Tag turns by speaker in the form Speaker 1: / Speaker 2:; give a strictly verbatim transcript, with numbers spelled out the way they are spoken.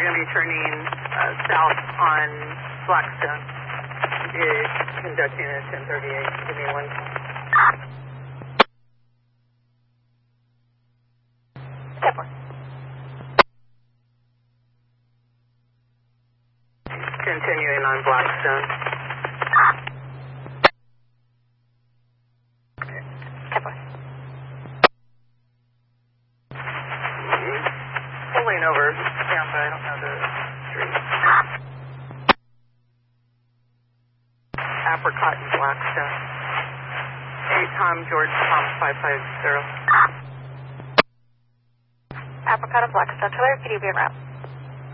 Speaker 1: we're going to be turning uh, south on Blackstone. You're conducting at ten thirty-eight. Give me one.
Speaker 2: ten four.
Speaker 1: Continuing on Blackstone.
Speaker 2: ten four.
Speaker 1: Pulling over Tampa, I don't know the street. Apricot and Blackstone. Eight Tom George Tom five five zero.
Speaker 2: Apricot and Blackstone. Tell her, can you be en route?